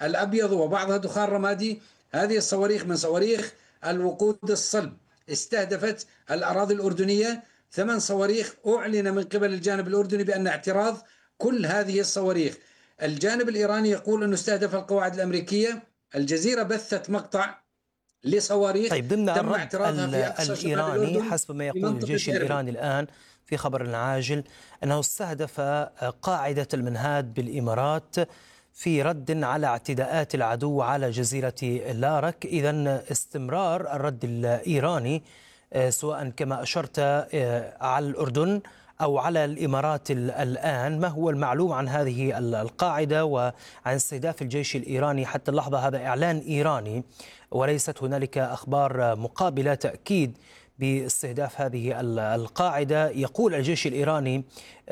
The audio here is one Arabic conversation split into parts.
الأبيض وبعضها دخان رمادي. هذه الصواريخ من صواريخ الوقود الصلب، استهدفت الأراضي الأردنية. 8 صواريخ أعلن من قبل الجانب الأردني بأن اعتراض كل هذه الصواريخ. الجانب الإيراني يقول أنه استهدف القواعد الأمريكية. الجزيرة بثت مقطع لصواريخ طيب، ضمن تم الرد اعتراضها في أقصى شمال الإيراني الأردن حسب ما في يقول منطقة الجيش إربد. الإيراني الآن في خبر عاجل أنه استهدف قاعدة المنهاد بالإمارات في رد على اعتداءات العدو على جزيرة لارك. إذن استمرار الرد الإيراني سواء كما أشرت على الأردن أو على الإمارات الآن، ما هو المعلوم عن هذه القاعدة وعن استهداف الجيش الإيراني حتى اللحظة؟ هذا إعلان إيراني وليست هنالك أخبار مقابلة تأكيد باستهداف هذه القاعدة. يقول الجيش الإيراني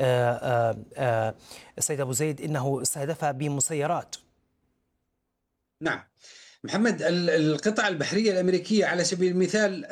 سيد أبو زيد إنه استهدفها بمسيرات. نعم محمد، القطع البحرية الأمريكية على سبيل المثال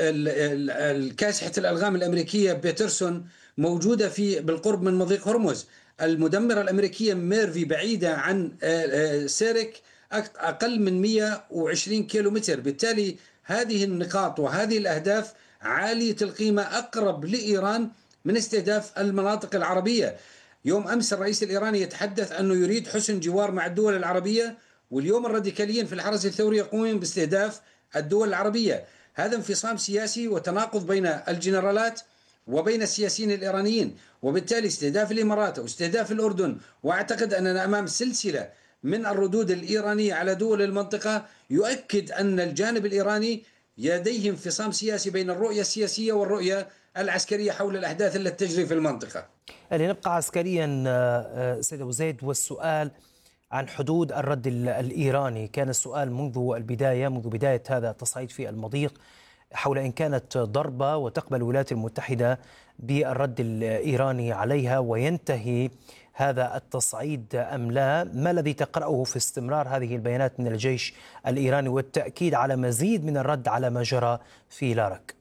كاسحة الألغام الأمريكية بيترسون موجودة بالقرب من مضيق هرمز. المدمرة الأمريكية ميرفي بعيدة عن سيرك أقل من 120 كيلومتر. بالتالي هذه النقاط وهذه الأهداف عالية القيمة، أقرب لإيران من استهداف المناطق العربية. يوم أمس الرئيس الإيراني يتحدث أنه يريد حسن جوار مع الدول العربية، واليوم الراديكاليين في الحرس الثوري يقومون باستهداف الدول العربية. هذا انفصام سياسي وتناقض بين الجنرالات وبين السياسيين الإيرانيين، وبالتالي استهداف الإمارات واستهداف الأردن. وأعتقد أننا أمام سلسلة من الردود الإيرانية على دول المنطقة يؤكد أن الجانب الإيراني لديه انفصام سياسي بين الرؤية السياسية والرؤية العسكرية حول الأحداث التي تجري في المنطقة. لنبقى عسكريا سيد أبو زيد، والسؤال عن حدود الرد الإيراني. كان السؤال منذ بداية هذا التصعيد في المضيق حول إن كانت ضربة وتقبل الولايات المتحدة بالرد الإيراني عليها وينتهي هذا التصعيد أم لا. ما الذي تقرأه في استمرار هذه البيانات من الجيش الإيراني والتأكيد على مزيد من الرد على ما جرى في لارك؟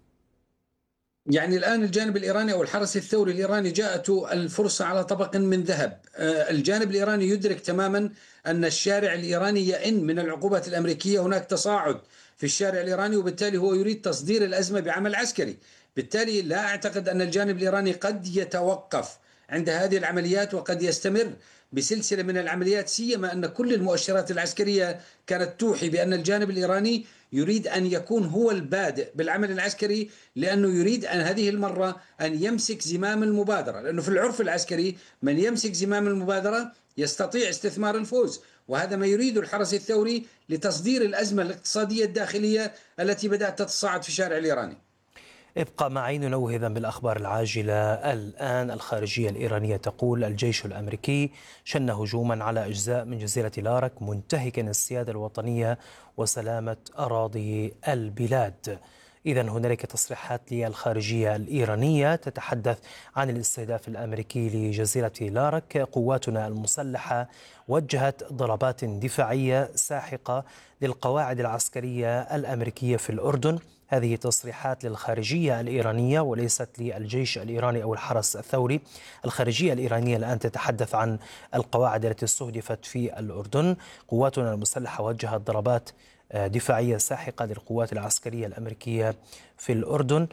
يعني الآن الجانب الإيراني أو الحرس الثوري الإيراني جاءته الفرصة على طبق من ذهب. الجانب الإيراني يدرك تماما أن الشارع الإيراني يئن من العقوبات الأمريكية. هناك تصاعد في الشارع الإيراني، وبالتالي هو يريد تصدير الأزمة بعمل عسكري. بالتالي لا أعتقد أن الجانب الإيراني قد يتوقف عند هذه العمليات، وقد يستمر بسلسلة من العمليات، سيما أن كل المؤشرات العسكرية كانت توحي بأن الجانب الإيراني يريد أن يكون هو البادئ بالعمل العسكري، لأنه يريد أن هذه المرة أن يمسك زمام المبادرة، لأنه في العرف العسكري من يمسك زمام المبادرة يستطيع استثمار الفوز، وهذا ما يريد الحرس الثوري لتصدير الأزمة الاقتصادية الداخلية التي بدأت تتصاعد في الشارع الإيراني. ابقى معي ننوه إذن بالأخبار العاجلة. الآن الخارجية الإيرانية تقول الجيش الأمريكي شن هجوما على أجزاء من جزيرة لارك منتهكا السيادة الوطنية وسلامة أراضي البلاد. إذن هنالك تصريحات للخارجية الإيرانية تتحدث عن الاستهداف الأمريكي لجزيرة لارك. قواتنا المسلحة وجهت ضربات دفاعية ساحقة للقواعد العسكرية الأمريكية في الأردن. هذه تصريحات للخارجية الإيرانية وليست للجيش الإيراني أو الحرس الثوري. الخارجية الإيرانية الآن تتحدث عن القواعد التي استهدفت في الأردن. قواتنا المسلحة وجهت ضربات دفاعية ساحقة للقوات العسكرية الأمريكية في الأردن،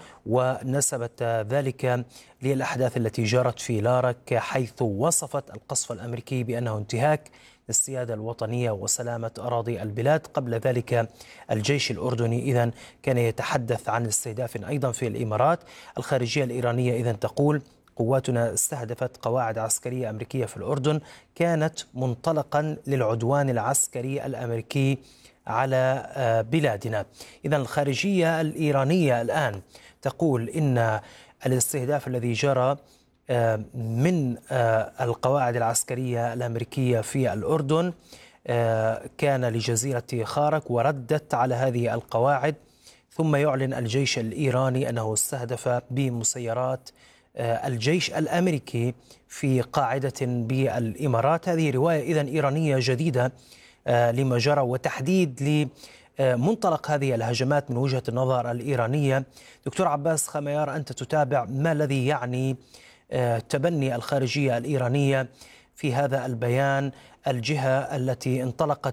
ونسبت ذلك للأحداث التي جرت في لارك، حيث وصفت القصف الأمريكي بأنه انتهاك للسيادة الوطنية وسلامة أراضي البلاد. قبل ذلك الجيش الأردني إذن كان يتحدث عن استهداف أيضا في الإمارات. الخارجية الإيرانية إذن تقول قواتنا استهدفت قواعد عسكرية أمريكية في الأردن كانت منطلقا للعدوان العسكري الأمريكي على بلادنا. إذن الخارجية الإيرانية الآن تقول إن الاستهداف الذي جرى من القواعد العسكرية الأمريكية في الأردن كان لجزيرة خارك وردت على هذه القواعد، ثم يعلن الجيش الإيراني أنه استهدف بمسيرات الجيش الأمريكي في قاعدة بالإمارات. هذه رواية إذن إيرانية جديدة لما جرى وتحديد لمنطلق هذه الهجمات من وجهة النظر الإيرانية. دكتور عباس خميار، أنت تتابع، ما الذي يعني تبني الخارجية الإيرانية في هذا البيان؟ الجهة التي انطلقت